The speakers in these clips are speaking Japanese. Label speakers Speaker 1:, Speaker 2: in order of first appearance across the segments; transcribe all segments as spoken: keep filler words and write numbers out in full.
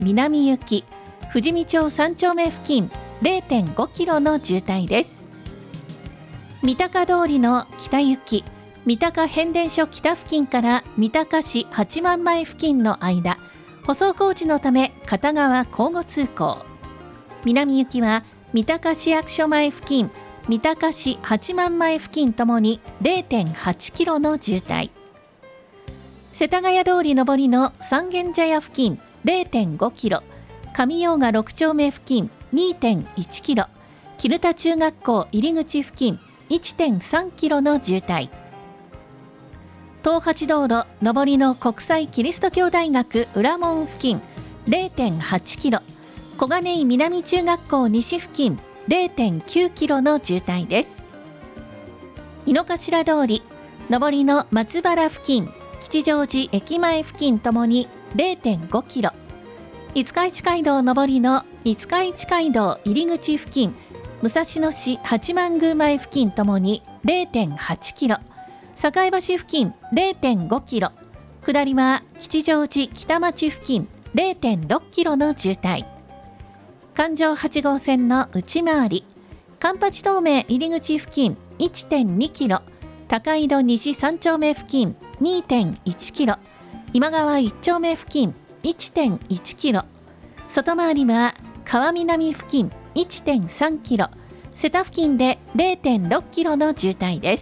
Speaker 1: 南行き富士見町さん丁目付近 れいてんごキロの渋滞です。三鷹通りの北行き三鷹変電所北付近から三鷹市八幡前付近の間、舗装工事のため片側交互通行。南行きは三鷹市役所前付近三鷹市八幡前付近ともに れいてんはちキロの渋滞。世田谷通り上りの三軒茶屋付近 れいてんごキロ、上用賀ろく丁目付近 にてんいちキロ、絹田中学校入り口付近 いってんさんキロの渋滞。東八道路上りの国際キリスト教大学裏門付近 れいてんはちキロ、小金井南中学校西付近 れいてんきゅうキロの渋滞です。井の頭通り上りの松原付近吉祥寺駅前付近ともに れいてんごキロ、五日市街道上りの五日市街道入り口付近武蔵野市八幡宮前付近ともに れいてんはちキロ、栄橋付近 れいてんごキロ、下りは吉祥寺北町付近 れいてんろくキロの渋滞。環状はち号線の内回り環八東名入り口付近 いってんにキロ、高井戸西さん丁目付近 にてんいちキロ、今川いち丁目付近 いってんいちキロ、外回りは川南付近 いってんさんキロ、瀬田付近で れいてんろくキロの渋滞です。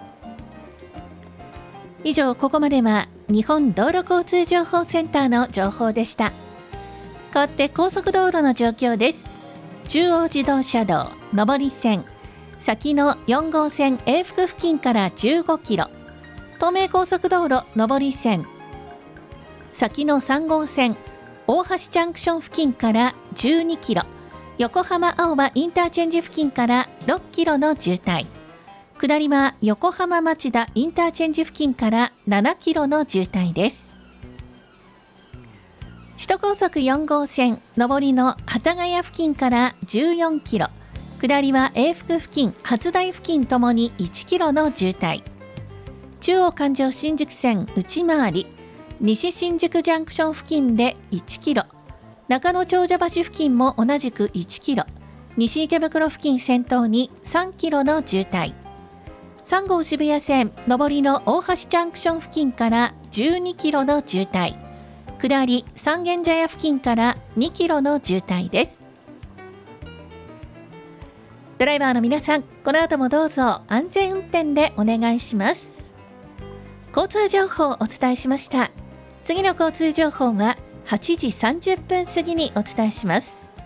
Speaker 1: 以上、ここまでは日本道路交通情報センターの情報でした。変わって高速道路の状況です。中央自動車道上り線先のよん号線永福付近からじゅうごキロ、東名高速道路上り線先のさん号線大橋ジャンクション付近からじゅうにキロ、横浜青葉インターチェンジ付近からろっキロの渋滞。下りは横浜町田インターチェンジ付近からななキロの渋滞です。首都高速よん号線上りの幡ヶ谷付近からじゅうよんキロ、下りは永福付近初台付近ともにいちキロの渋滞。中央環状新宿線内回り西新宿ジャンクション付近でいちキロ、中野長者橋付近も同じくいちキロ、西池袋付近先頭にさんキロの渋滞。さん号渋谷線上りの大橋ジャンクション付近からじゅうにキロの渋滞。下り三軒茶屋付近からにキロの渋滞です。ドライバーの皆さん、この後もどうぞ安全運転でお願いします。交通情報をお伝えしました。次の交通情報ははちじさんじゅっぷん過ぎにお伝えします。